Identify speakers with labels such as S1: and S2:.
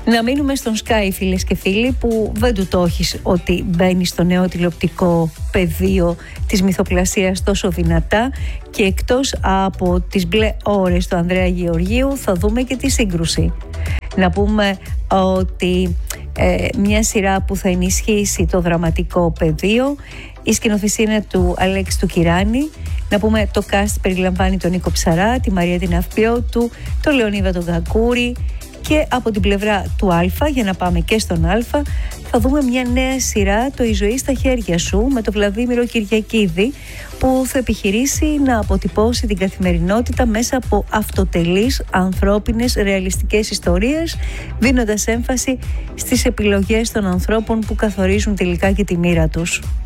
S1: Να μείνουμε στον Sky, φίλες και φίλοι, που δεν του το έχεις ότι μπαίνει στο νέο τηλεοπτικό πεδίο της μυθοπλασίας τόσο δυνατά, και εκτός από τις μπλε ώρες του Ανδρέα Γεωργίου θα δούμε και τη σύγκρουση. Να πούμε ότι μια σειρά που θα ενισχύσει το δραματικό πεδίο, η σκηνοθεσία είναι του Αλέξη του Κυράνη. Να πούμε το cast περιλαμβάνει τον Νίκο Ψαρά, τη Μαρία την Αυπιώτου, τον Λεωνίδα τον Κακούρη, και από την πλευρά του Α, για να πάμε και στον Α, θα δούμε μια νέα σειρά, το «Η ζωή στα χέρια σου», με τον Βλαδίμηρο Κυριακίδη, που θα επιχειρήσει να αποτυπώσει την καθημερινότητα μέσα από αυτοτελείς, ανθρώπινες, ρεαλιστικές ιστορίες, δίνοντας έμφαση στις επιλογές των ανθρώπων που καθορίζουν τελικά και τη μοίρα τους.